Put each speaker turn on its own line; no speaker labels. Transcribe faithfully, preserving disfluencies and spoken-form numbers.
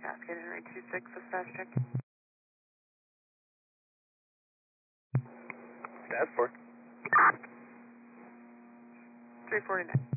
Cascade Henry two six, the status check.
Status for
three forty-nine.